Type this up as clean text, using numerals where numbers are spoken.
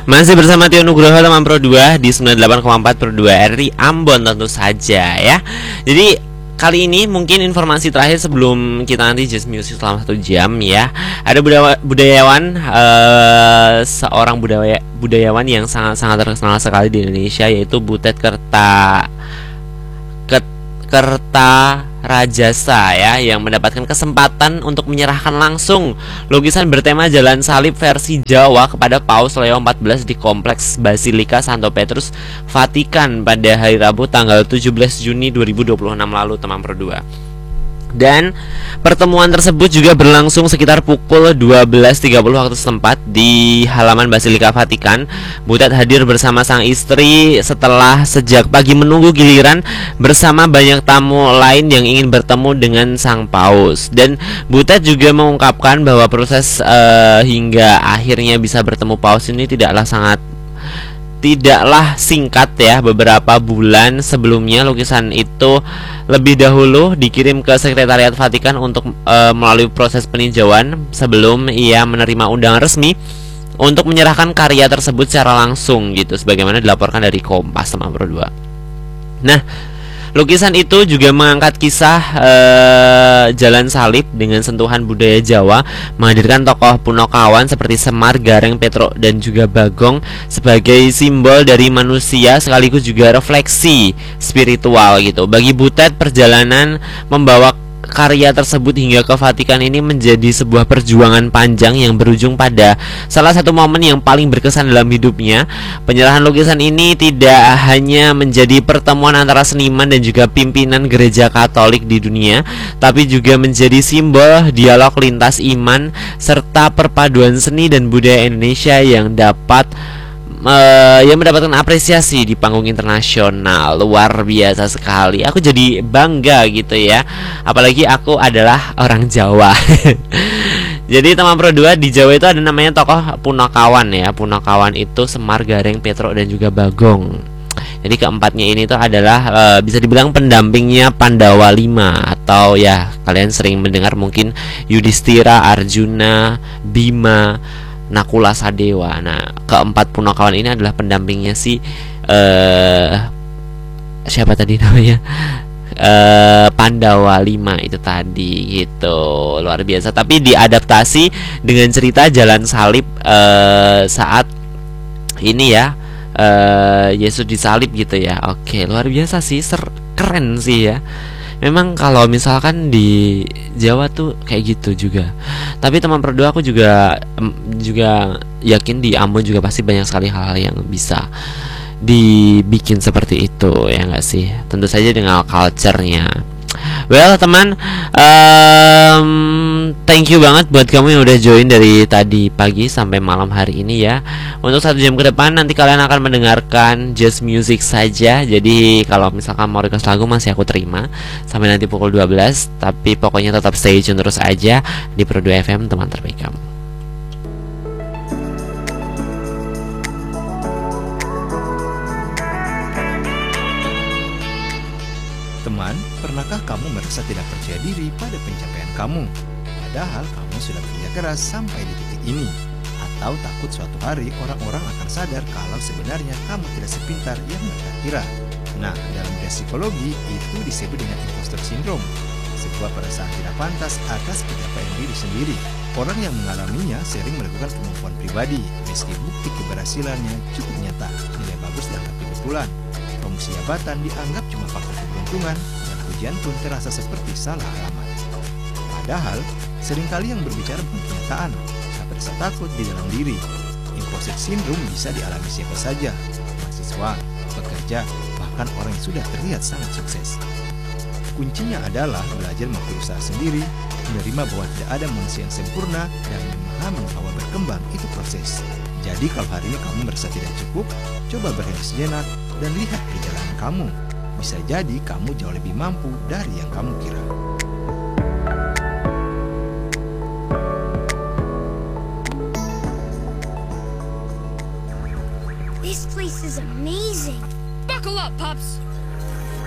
Masih bersama Tio Nugroho teman Pro 2 di 98,4 Pro 2 RRI Ambon tentu saja ya. Jadi kali ini mungkin informasi terakhir sebelum kita nanti just music selama 1 jam ya. Ada budayawan, seorang budayawan yang sangat terkenal sekali di Indonesia, yaitu Butet Kertarajasa ya, yang mendapatkan kesempatan untuk menyerahkan langsung lukisan bertema Jalan Salib versi Jawa kepada Paus Leo XIV di Kompleks Basilika Santo Petrus, Vatikan pada hari Rabu tanggal 17 Juni 2026 lalu teman Pro 2. Dan pertemuan tersebut juga berlangsung sekitar pukul 12.30 waktu setempat di halaman Basilika Vatikan. Butet hadir bersama sang istri setelah sejak pagi menunggu giliran bersama banyak tamu lain yang ingin bertemu dengan sang paus. Dan Butet juga mengungkapkan bahwa proses hingga akhirnya bisa bertemu paus ini tidaklah singkat ya. Beberapa bulan sebelumnya lukisan itu lebih dahulu dikirim ke Sekretariat Vatikan untuk melalui proses peninjauan sebelum ia menerima undangan resmi untuk menyerahkan karya tersebut secara langsung gitu, sebagaimana dilaporkan dari Kompas teman Pro 2. Nah, lukisan itu juga mengangkat kisah Jalan Salib dengan sentuhan budaya Jawa, menghadirkan tokoh Punokawan seperti Semar, Gareng, Petruk, dan juga Bagong sebagai simbol dari manusia sekaligus juga refleksi spiritual gitu. Bagi Butet, perjalanan membawa karya tersebut hingga ke Vatikan ini menjadi sebuah perjuangan panjang yang berujung pada salah satu momen yang paling berkesan dalam hidupnya. Penyerahan lukisan ini tidak hanya menjadi pertemuan antara seniman dan juga pimpinan gereja Katolik di dunia, tapi juga menjadi simbol dialog lintas iman serta perpaduan seni dan budaya Indonesia yang mendapatkan apresiasi di panggung internasional. Luar biasa sekali. Aku jadi bangga gitu ya. Apalagi aku adalah orang Jawa. Jadi teman Pro 2, di Jawa itu ada namanya tokoh Punokawan ya. Punokawan itu Semar, Gareng, Petruk, dan juga Bagong. Jadi keempatnya ini tuh adalah bisa dibilang pendampingnya Pandawa 5, atau ya kalian sering mendengar mungkin Yudhistira, Arjuna, Bima, Nakula, Sadewa. Nah, keempat Punokawan ini adalah pendampingnya si siapa tadi namanya? Pandawa 5 itu tadi gitu. Luar biasa. Tapi diadaptasi dengan cerita Jalan Salib saat ini ya, Yesus disalib gitu ya. Oke, luar biasa sih, keren sih ya. Memang kalau misalkan di Jawa tuh kayak gitu juga. Tapi teman Pro 2, aku juga yakin di Ambon juga pasti banyak sekali hal-hal yang bisa dibikin seperti itu, ya nggak sih? Tentu saja dengan culture-nya. Well teman, thank you banget buat kamu yang udah join dari tadi pagi sampai malam hari ini ya. Untuk 1 jam ke depan nanti kalian akan mendengarkan just music saja. Jadi kalau misalkan mau request lagu masih aku terima sampai nanti pukul 12. Tapi pokoknya tetap stay tune terus aja di Pro 2 FM, teman terbaik kamu. Teman, pernahkah kamu merasa tidak percaya diri pada pencapaian kamu? Padahal kamu sudah bekerja keras sampai di titik ini. Atau takut suatu hari orang-orang akan sadar kalau sebenarnya kamu tidak sepintar yang mereka kira. Nah, dalam psikologi itu disebut dengan imposter syndrome, sebuah perasaan tidak pantas atas pencapaian diri sendiri. Orang yang mengalaminya sering melakukan kemampuan pribadi, meski bukti keberhasilannya cukup nyata, nilai bagus dianggap kebetulan, promosi jabatan dianggap cuma faktor keberuntungan, dan pujian pun terasa seperti salah alamat. Padahal, seringkali yang berbicara bukan kenyataan, tapi rasa takut di dalam diri. Imposter syndrome bisa dialami siapa saja, mahasiswa, pekerja, bahkan orang yang sudah terlihat sangat sukses. Kuncinya adalah belajar mengakui usaha sendiri, menerima bahwa tidak ada manusia yang sempurna, dan memahami bahwa berkembang itu proses. Jadi kalau hari ini kamu merasa tidak cukup, coba berhenti sejenak dan lihat perjalanan kamu. Bisa jadi kamu jauh lebih mampu dari yang kamu kira. This place is amazing. Buckle up, pups!